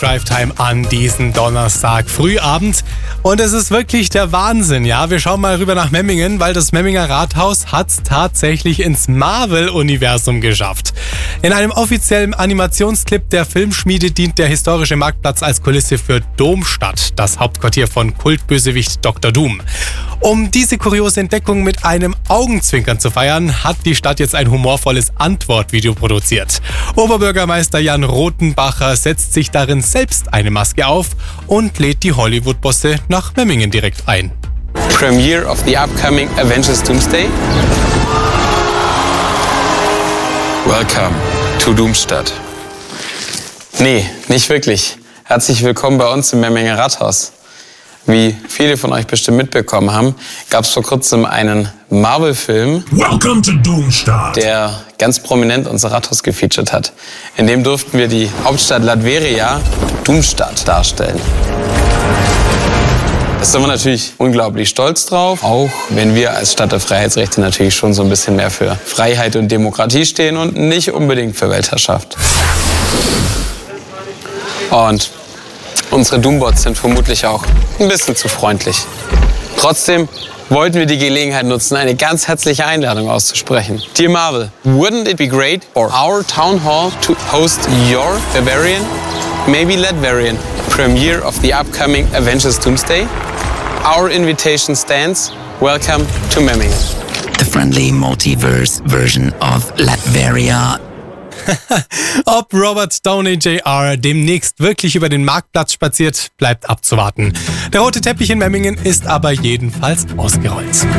Drive-Time an diesem Donnerstag Frühabend. Und es ist wirklich der Wahnsinn, ja. Wir schauen mal rüber nach Memmingen, weil das Memminger Rathaus hat es tatsächlich ins Marvel-Universum geschafft. In einem offiziellen Animationsclip der Filmschmiede dient der historische Marktplatz als Kulisse für Domstadt, das Hauptquartier von Kultbösewicht Dr. Doom. Um diese kuriose Entdeckung mit einem Augenzwinkern zu feiern, hat die Stadt jetzt ein humorvolles Antwortvideo produziert. Oberbürgermeister Jan Rothenbacher setzt sich darin selbst eine Maske auf und lädt die Hollywood-Bosse nach Memmingen direkt ein. Premiere of the upcoming Avengers Doomsday. Welcome to Doomstadt. Nee, nicht wirklich. Herzlich willkommen bei uns im Memminger Rathaus. Wie viele von euch bestimmt mitbekommen haben, gab es vor kurzem einen Marvel-Film, Welcome to Doomstadt, der ganz prominent unser Rathaus gefeatured hat. In dem durften wir die Hauptstadt Latveria, Doomstadt, darstellen. Da sind wir natürlich unglaublich stolz drauf, auch wenn wir als Stadt der Freiheitsrechte natürlich schon so ein bisschen mehr für Freiheit und Demokratie stehen und nicht unbedingt für Weltherrschaft. Und unsere Doombots sind vermutlich auch ein bisschen zu freundlich. Trotzdem wollten wir die Gelegenheit nutzen, eine ganz herzliche Einladung auszusprechen. Dear Marvel, wouldn't it be great for our town hall to host your Bavarian, maybe Latverian, premiere of the upcoming Avengers Doomsday? Our invitation stands. Welcome to Memmingen. The friendly multiverse version of Latveria. Ob Robert Downey Jr. demnächst wirklich über den Marktplatz spaziert, bleibt abzuwarten. Der rote Teppich in Memmingen ist aber jedenfalls ausgerollt.